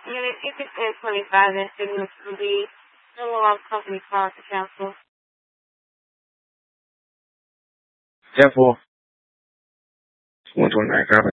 Unit, you can say 25 and signals will be no longer company car to cancel. 10-4. 129, copy.